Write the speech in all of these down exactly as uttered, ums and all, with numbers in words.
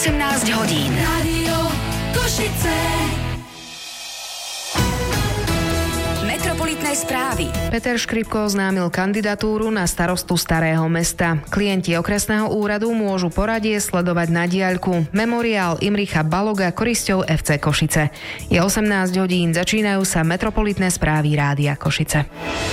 osemnásť hodín. Rádio Košice. Metropolitné správy. Peter Škripko oznámil kandidatúru na starostu Starého Mesta. Klienti okresného úradu môžu poradie sledovať na diaľku. Memoriál Imricha Baloga korisťou ef cé Košice. Je osemnásť hodín, začínajú sa Metropolitné správy Rádia Košice.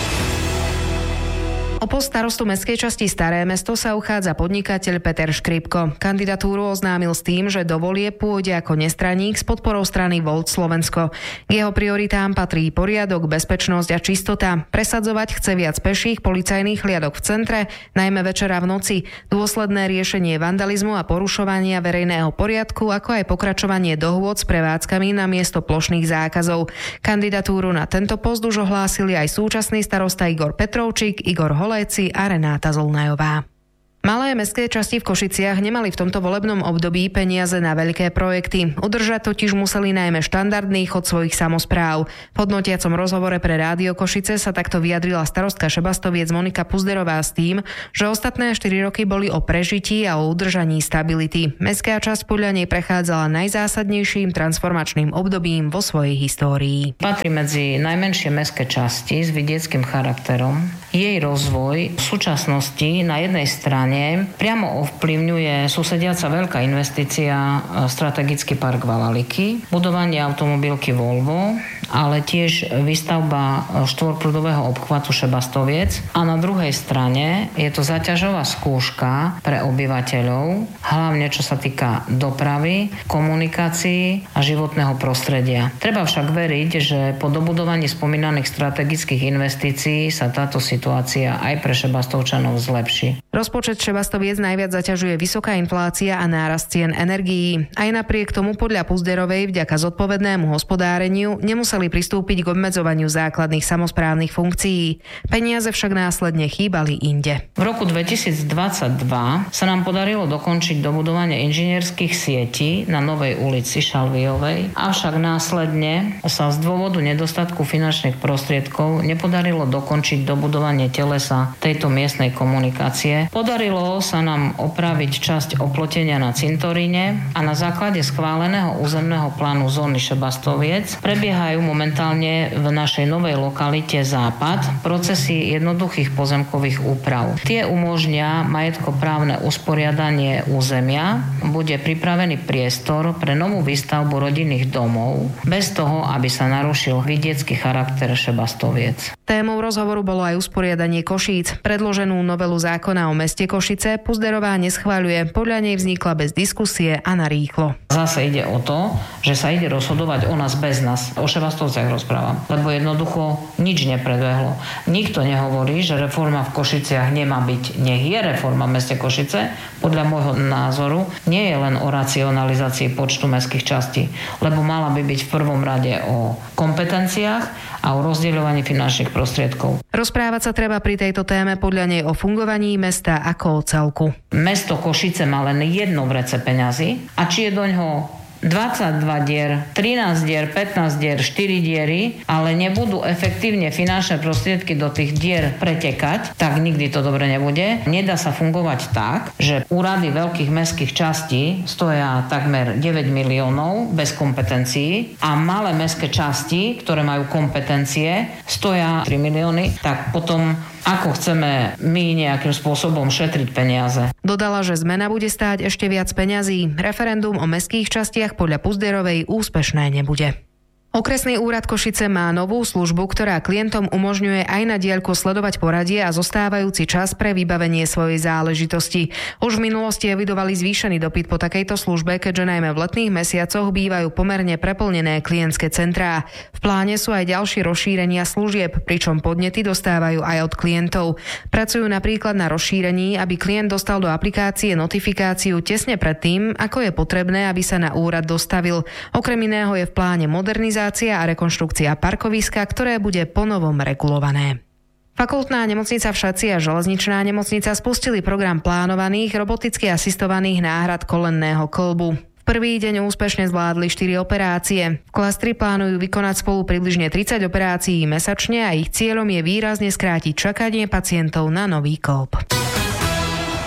O post starostu mestskej časti Staré Mesto sa uchádza podnikateľ Peter Škripko. Kandidatúru oznámil s tým, že do volieb pôjde ako nestraník s podporou strany Volt Slovensko. K jeho prioritám patrí poriadok, bezpečnosť a čistota. Presadzovať chce viac peších policajných hliadok v centre, najmä večera v noci, dôsledné riešenie vandalizmu a porušovania verejného poriadku, ako aj pokračovanie dohôd s prevádzkami na miesto plošných zákazov. Kandidatúru na tento post už ohlásili aj súčasný starosta Igor Petrovčík, Igor Holec a Renáta Zolnajová. Malé mestské časti v Košiciach nemali v tomto volebnom období peniaze na veľké projekty. Udržať totiž museli najmä štandardný chod svojich samospráv. V hodnotiacom rozhovore pre Rádio Košice sa takto vyjadrila starostka Šebastoviec Monika Puzderová s tým, že ostatné štyri roky boli o prežití a o udržaní stability. Mestská časť podľa nej prechádzala najzásadnejším transformačným obdobím vo svojej histórii. Patrí medzi najmenšie mestské časti s vidieckym charakterom. Jej rozvoj v súčasnosti na jednej strane priamo ovplyvňuje susediaca veľká investícia strategický park Valaliky, budovanie automobilky Volvo, ale tiež výstavba štvorprúdového obchvatu Šebastoviec. A na druhej strane je to zaťažová skúška pre obyvateľov, hlavne čo sa týka dopravy, komunikácií a životného prostredia. Treba však veriť, že po dobudovaní spomínaných strategických investícií sa táto situácia aj pre Šebastovčanov zlepší. Rozpočet Šebastoviec najviac zaťažuje vysoká inflácia a nárast cien energií. Aj napriek tomu podľa Puzderovej vďaka zodpovednému hospodáreniu nemuseli pristúpiť k obmedzovaniu základných samosprávnych funkcií. Peniaze však následne chýbali inde. V roku dvetisícdvadsaťdva sa nám podarilo dokončiť dobudovanie inžinierských sietí na Novej ulici Šalviovej, avšak následne sa z dôvodu nedostatku finančných prostriedkov nepodarilo dokončiť dobudovanie telesa tejto miestnej komunikácie. Podarilo sa nám opraviť časť oplotenia na cintoríne a na základe schváleného územného plánu zóny Šebastoviec prebiehajú momentálne v našej novej lokalite Západ procesy jednoduchých pozemkových úprav. Tie umožnia majetkoprávne usporiadanie územia, bude pripravený priestor pre novú výstavbu rodinných domov, bez toho, aby sa narušil vidiecký charakter Šebastoviec. Témou rozhovoru bolo aj usporiadanie Košíc. Predloženú novelu zákona o meste Košice Puzderová neschvaľuje. Podľa nej vznikla bez diskusie a narýchlo. Zase ide o to, že sa ide rozhodovať o nás bez nás. O Šebastovciach rozprávam. Lebo jednoducho nič nepredbehlo. Nikto nehovorí, že reforma v Košiciach nemá byť. Nech je reforma v meste Košice. Podľa môjho názoru nie je len o racionalizácii počtu mestských častí. Lebo mala by byť v prvom rade o kompetenciách a o rozdeľovaní finančných prostriedkov. Rozprávať sa treba pri tejto téme podľa nej o fungovaní mesta ako o celku. Mesto Košice má len jedno vrece peňazí a či je doňho dvadsaťdva dier, trinásť dier, pätnásť dier, štyri diery, ale nebudú efektívne finančné prostriedky do tých dier pretekať, tak nikdy to dobre nebude. Nedá sa fungovať tak, že úrady veľkých mestských častí stoja takmer deväť miliónov bez kompetencií a malé mestské časti, ktoré majú kompetencie, stoja tri milióny, tak potom ako chceme my nejakým spôsobom šetriť peniaze. Dodala, že zmena bude stáť ešte viac peňazí. Referendum o mestských častiach podľa Puzderovej úspešné nebude. Okresný úrad Košice má novú službu, ktorá klientom umožňuje aj na diaľku sledovať poradie a zostávajúci čas pre vybavenie svojej záležitosti. Už v minulosti evidovali zvýšený dopyt po takejto službe, keďže najmä v letných mesiacoch bývajú pomerne preplnené klientské centrá. V pláne sú aj ďalšie rozšírenia služieb, pričom podnety dostávajú aj od klientov. Pracujú napríklad na rozšírení, aby klient dostal do aplikácie notifikáciu tesne pred tým, ako je potrebné, aby sa na úrad dostavil. Okrem iného je v pláne modernizácia a rekonštrukcia parkoviska, ktoré bude ponovom regulované. Fakultná nemocnica v Šatci a železničná nemocnica spustili program plánovaných roboticky asistovaných náhrad kolenného kĺbu. V prvý deň úspešne zvládli štyri operácie. V klastri plánujú vykonať spolu približne tridsať operácií mesačne a ich cieľom je výrazne skrátiť čakanie pacientov na nový kĺb.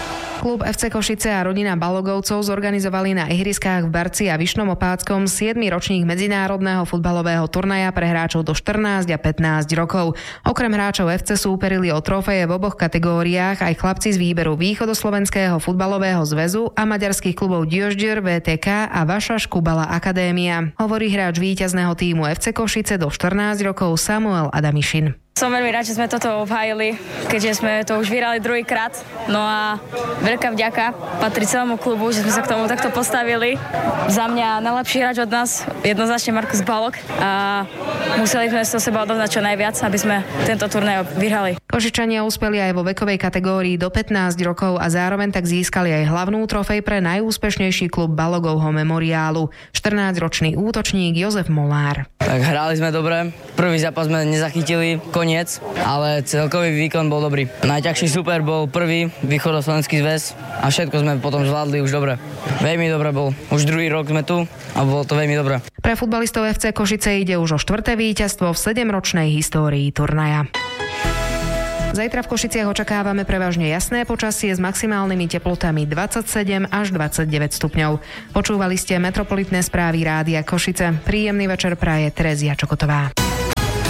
Klub ef cé Košice a rodina Balogovcov zorganizovali na ihriskách v Barci a Vyšnom Opáckom siedmy ročník medzinárodného futbalového turnaja pre hráčov do štrnásť a pätnásť rokov. Okrem hráčov ef cé súperili o trofeje v oboch kategóriách aj chlapci z výberu Východoslovenského futbalového zväzu a maďarských klubov Diósgyőr, vé té ká a Vasas Kubala Akadémia. Hovorí hráč víťazného tímu ef cé Košice do štrnásť rokov Samuel Adamišin. Som veľmi rád, že sme toto obhájili, keďže sme to už vyhrali druhýkrát. No a veľká vďaka patrí celému klubu, že sme sa k tomu takto postavili. Za mňa najlepší hráč od nás jednoznačne Markus Balog a museli sme sa seba odovzdať čo najviac, aby sme tento turnaj vyhrali. Košičania uspeli aj vo vekovej kategórii do pätnásť rokov a zároveň tak získali aj hlavnú trofej pre najúspešnejší klub Balogovho memoriálu. štrnásťročný útočník Jozef Molár. Tak hrali sme dobre. Prvý zápas sme nezachytili, koniec, ale celkový výkon bol dobrý. Najťažší super bol prvý Východoslovenský zväz a všetko sme potom zvládli už dobre. Veľmi dobre bol. Už druhý rok sme tu a bolo to veľmi dobre. Pre futbalistov ef cé Košice ide už o štvrté víťazstvo v sedemročnej histórii turnaja. Zajtra v Košiciach očakávame prevažne jasné počasie s maximálnymi teplotami dvadsaťsedem až dvadsaťdeväť stupňov. Počúvali ste metropolitné správy Rádia Košice. Príjemný večer praje Terezia Čokotová.